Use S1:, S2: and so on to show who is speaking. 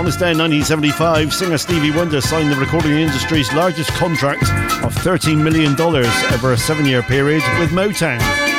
S1: this day in 1975, singer Stevie Wonder signed the recording industry's largest contract of $13 million over a 7-year period with Motown.